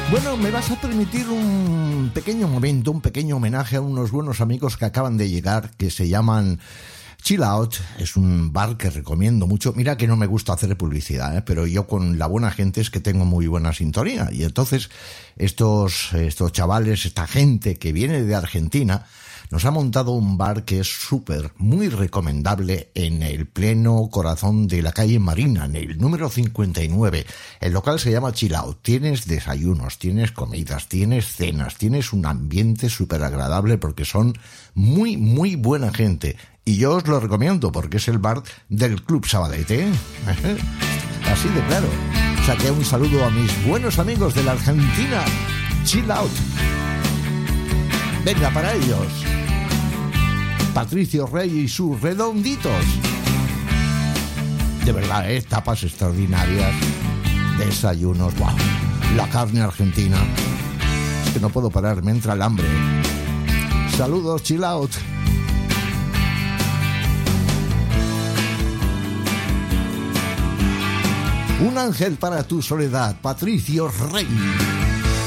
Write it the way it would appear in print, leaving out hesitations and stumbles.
Bueno, me vas a permitir un pequeño momento, un pequeño homenaje a unos buenos amigos que acaban de llegar, que se llaman Chill Out. Es un bar que recomiendo mucho. Mira que no me gusta hacer publicidad, pero yo con la buena gente es que tengo muy buena sintonía. Y entonces estos chavales, esta gente que viene de Argentina, nos ha montado un bar que es súper, muy recomendable en el pleno corazón de la calle Marina, en el número 59. El local se llama Chill Out. Tienes desayunos, tienes comidas, tienes cenas, tienes un ambiente súper agradable porque son muy, muy buena gente. Y yo os lo recomiendo porque es el bar del Club Sabadell, ¿eh? Así de claro. O sea que un saludo a mis buenos amigos de la Argentina. Chill Out. Venga, para ellos. Patricio Rey y sus redonditos. De verdad, tapas extraordinarias, desayunos, wow. La carne argentina. Es que no puedo parar, me entra el hambre. Saludos, Chill Out. Un ángel para tu soledad, Patricio Rey.